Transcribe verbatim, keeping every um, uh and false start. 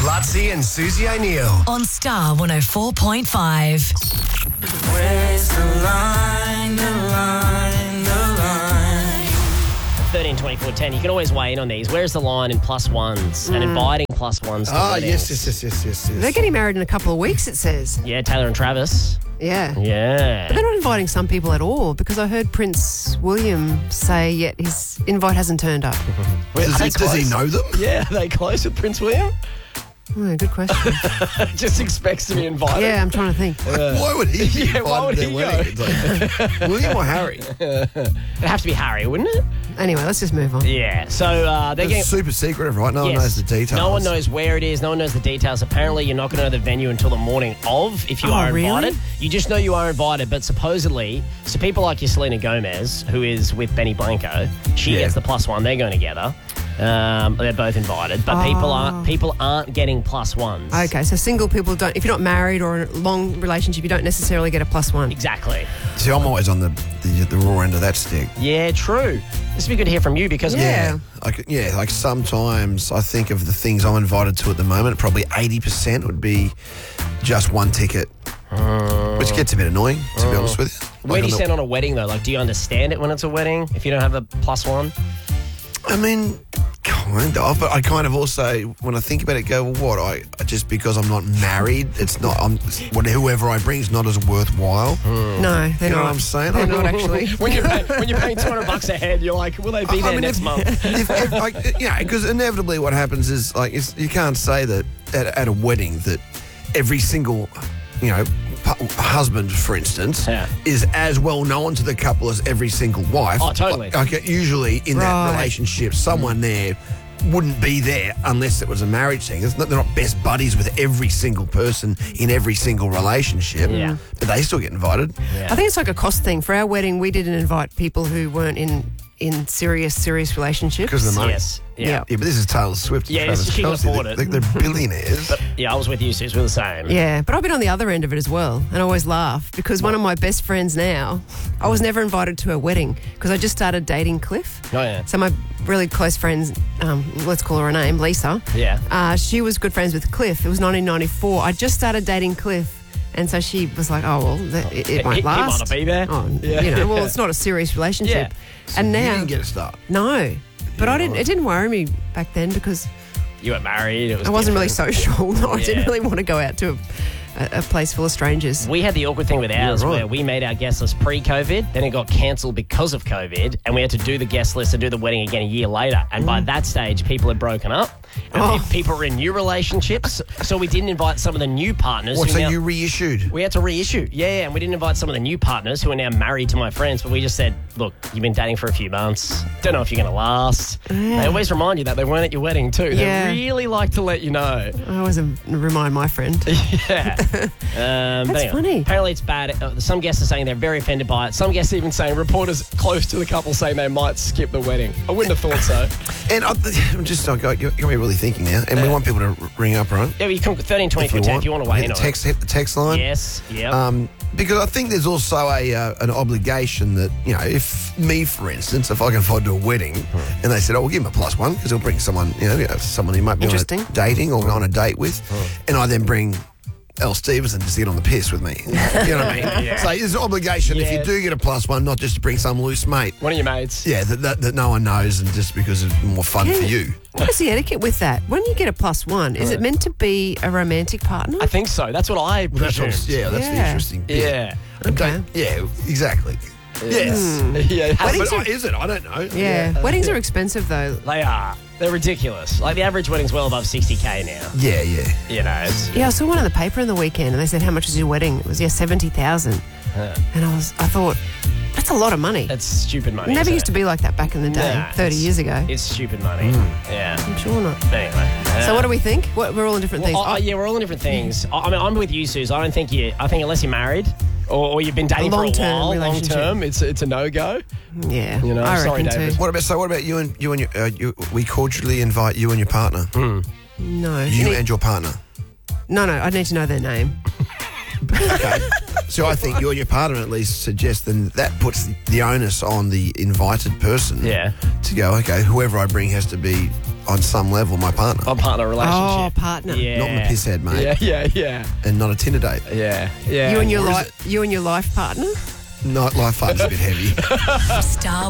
Lutzi and Susie O'Neill. On Star one oh four point five. Where's the line, the line, the line? thirteen twenty-four ten. You can always weigh in on these. Where's the line in plus ones and inviting plus ones to Ah, weddings? yes, yes, yes, yes, yes, yes. They're getting married in a couple of weeks, it says. Yeah, Taylor and Travis. Yeah. Yeah. But they're not inviting some people at all because I heard Prince William say yet his invite hasn't turned up. Does, Are they he, does he close? know them? Yeah, are they close with Prince William? Oh, good question. Just expects to be invited. Yeah, I'm trying to think. Why would he be Yeah, why invited would to their he wedding? It's like, William or Harry? It'd have to be Harry, wouldn't it? Anyway, let's just move on. Yeah. So uh, they're It's getting. super secret, right? No one Yes. knows the details. No one knows where it is. No one knows the details. Apparently, you're not going to know the venue until the morning of if you Oh, are really? invited. You just know you are invited, but supposedly, so people like your Selena Gomez, who is with Benny Blanco, she Yeah. gets the plus one. They're going together. Um, they're both invited, but people aren't. People aren't getting plus ones. Okay, so single people don't, if you're not married or in a long relationship, you don't necessarily get a plus one. Exactly. See, I'm always on the, the the raw end of that stick. Yeah, true. This would be good to hear from you because Yeah. Like, yeah, like sometimes I think of the things I'm invited to at the moment, probably eighty percent would be just one ticket, which gets a bit annoying, to be honest with you. where Like do you on the- stand on a wedding though? Like, do you understand it when it's a wedding if you don't have a plus one? I mean, kind of, but I kind of also, when I think about it, go, well, what? I just because I'm not married, it's not. I'm what whoever I bring is not as worthwhile. No, they're You know not. what I'm saying? They're I- not actually. when you're pay, when you're paying two hundred bucks a head, you're like, will they be I there mean, next if- month? if, if, like, yeah, because inevitably what happens is like it's, you can't say that at, at a wedding that every single, you know, pu- husband, for instance, Yeah. is as well known to the couple as every single wife. Oh, totally. Like, like, usually in that Right. relationship, someone there wouldn't be there unless it was a marriage thing. It's not, they're not best buddies with every single person in every single relationship. Yeah. But they still get invited. Yeah. I think it's like a cost thing. For our wedding, we didn't invite people who weren't in, in serious, serious relationships. Because of the money. Yes. Yeah. Yeah. Yeah, but this is Taylor Swift. and Yeah, Travis she can Kelce. afford They- it. They're, they're billionaires. Yeah, I was with you, Sus. We're the same. Yeah, but I've been on the other end of it as well, and I always laugh because one of my best friends now, I was never invited to her wedding because I just started dating Cliff. Oh, yeah. So my really close friend, um, let's call her a name, Lisa. Yeah. Uh, she was good friends with Cliff. It was nineteen ninety-four. I just started dating Cliff. And so she was like, oh, well, that, it, it He- won't he might last. not be there. Oh, Yeah. You know, well, it's not a serious relationship. And you now, didn't get a start. no. But I Yeah, didn't. right. It didn't worry me back then because You were married. It was I wasn't really different. social. No, I Yeah. didn't really want to go out to a, a, a place full of strangers. We had the awkward thing with ours right. where we made our guest list pre-COVID, then it got cancelled because of COVID, and we had to do the guest list and do the wedding again a year later. And by that stage, people had broken up, and Oh. pe- people were in new relationships, so we didn't invite some of the new partners. What, who so now- you reissued? We had to reissue. Yeah, yeah, and we didn't invite some of the new partners who are now married to my friends, but we just said, look, you've been dating for a few months. Don't know if you're going to last. They always remind you that they weren't at your wedding too. Yeah. They really like to let you know. I always um, remind my friend. Yeah. Um, but That's anyway, funny. Apparently it's bad. Uh, some guests are saying they're very offended by it. Some guests even saying reporters close to the couple saying they might skip the wedding. I wouldn't have thought so. And I, I'm just, I got, you got me really thinking now. And we want people to r- ring up, right? Yeah, well, you come thirteen twenty-four ten if you want to weigh hit in the on text, hit the text line. it. Yes, yeah. Um, because I think there's also a uh, an obligation that, you know, if me, for instance, if I can afford to a wedding Hmm. and they said, oh, we'll give him a plus one because he'll bring someone, you know, you know, someone he might be on Interesting. a dating or on a date with, Hmm. and I then bring Elle Stevenson to sit on the piss with me. You know what I mean? Yeah. So there's an obligation if Yeah. you do get a plus one, not just to bring some loose mate. One of your mates. Yeah, that, that, that no one knows and just because it's more fun for you. What is the etiquette with that? When you get a plus one, is it meant to be a romantic partner? I think so. That's what I That's presumed. what's, yeah, that's the Yeah. interesting bit. Yeah. And Okay. don't- yeah, exactly. Yes. Yeah. But Weddings are- is it? I don't know. yeah. Weddings are expensive though. They are. They're ridiculous. Like the average wedding's well above sixty K now. Yeah, yeah. You know, it's, Yeah, I saw one in the paper in the weekend, and they said, "How much is your wedding?" It was yeah, seventy thousand. And I was, I thought, that's a lot of money. it's stupid money. It never isn't used to be like that back in the day, Nah, thirty it's- years ago. It's stupid money. Yeah. I'm sure not. Anyway. So uh, what do we think? What, we're all in different Well, things. oh, Oh, yeah, we're all in different things. I I mean, I'm with you, Suze. I don't think you. I think unless you're married or, or you've been dating for a long-term while, long relationship. term, it's it's a no go. yeah, you know, I sorry, reckon David. too. What about so? What about you and you and your? Uh, you, we cordially invite you and your partner. No, You need- and your partner. no, no. I need to know their name. Okay. So I think you and your partner at least suggest then that puts the onus on the invited person. Yeah. To go. Okay, whoever I bring has to be on some level, my partner. A partner relationship. Oh, partner. Yeah. Not in the piss head, mate. Yeah, yeah, yeah. And not a Tinder date. Yeah, yeah. You and your Or is life, you and your life partner. Not life partner's a bit heavy. Star